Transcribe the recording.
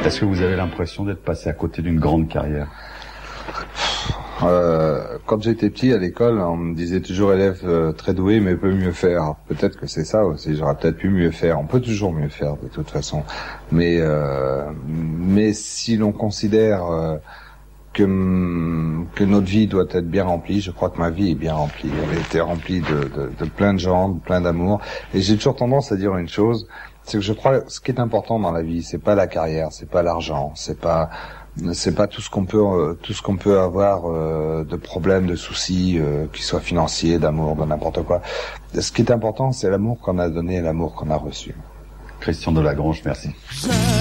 Est-ce que vous avez l'impression d'être passé à côté d'une grande carrière? Quand j'étais petit à l'école, on me disait toujours élève très doué mais peut mieux faire. Peut-être que c'est ça aussi, j'aurais peut-être pu mieux faire. On peut toujours mieux faire de toute façon. Mais si l'on considère que notre vie doit être bien remplie, je crois que ma vie est bien remplie. Elle a été remplie de plein de gens, de plein d'amour. Et j'ai toujours tendance à dire une chose, c'est que je crois que ce qui est important dans la vie, c'est pas la carrière, c'est pas l'argent, c'est pas tout ce qu'on peut avoir de problèmes, de soucis, qu'ils soient financiers, d'amour, de n'importe quoi. Ce qui est important, c'est l'amour qu'on a donné et l'amour qu'on a reçu. Christian Delagrange, merci.